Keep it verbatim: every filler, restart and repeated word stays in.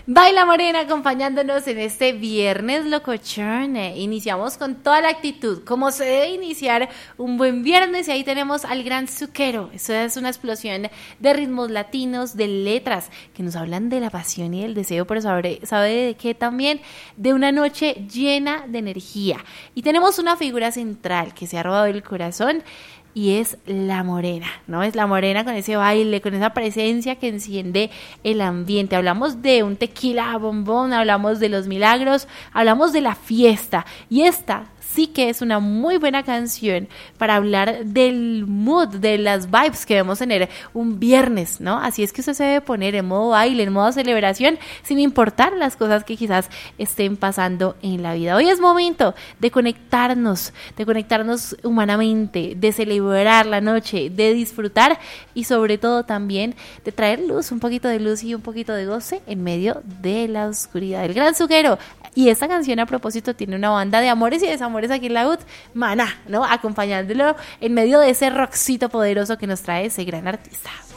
Baila Morena acompañándonos en este viernes locochón. Iniciamos con toda la actitud, como se debe iniciar un buen viernes, y ahí tenemos al gran Zucchero. Eso es una explosión de ritmos latinos, de letras que nos hablan de la pasión y del deseo, pero sabe, sabe de qué también, de una noche llena de energía. Y tenemos una figura central que se ha robado el corazón, y es la morena, ¿no? Es la morena con ese baile, con esa presencia que enciende el ambiente. Hablamos de un tequila bombón, hablamos de los milagros, hablamos de la fiesta. Y esta sí que es una muy buena canción para hablar del mood, de las vibes que debemos tener un viernes, ¿no? Así es que usted se debe poner en modo baile, en modo celebración, sin importar las cosas que quizás estén pasando en la vida. Hoy es momento de conectarnos, de conectarnos humanamente, de celebrar la noche, de disfrutar y sobre todo también de traer luz, un poquito de luz y un poquito de goce en medio de la oscuridad. El gran Zucchero. Y esta canción, a propósito, tiene una banda de amores y desamores aquí en la U T, Maná, ¿no? Acompañándolo en medio de ese rockcito poderoso que nos trae ese gran artista.